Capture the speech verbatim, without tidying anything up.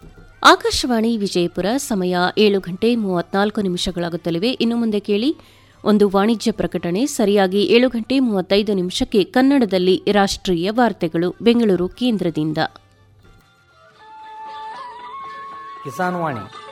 ಆಕಾಶವಾಣಿ ವಿಜಯಪುರ, ಸಮಯ ಏಳು ಗಂಟೆ ಮೂವತ್ನಾಲ್ಕು ನಿಮಿಷಗಳಾಗುತ್ತಲಿವೆ. ಇನ್ನು ಮುಂದೆ ಕೇಳಿ ಒಂದು ವಾಣಿಜ್ಯ ಪ್ರಕಟಣೆ. ಸರಿಯಾಗಿ ಏಳು ಗಂಟೆ ಮೂವತ್ತೈದು ನಿಮಿಷಕ್ಕೆ ಕನ್ನಡದಲ್ಲಿ ರಾಷ್ಟ್ರೀಯ ವಾರ್ತೆಗಳು ಬೆಂಗಳೂರು ಕೇಂದ್ರದಿಂದ. ಕಿಸಾನ್ ವಾಣಿ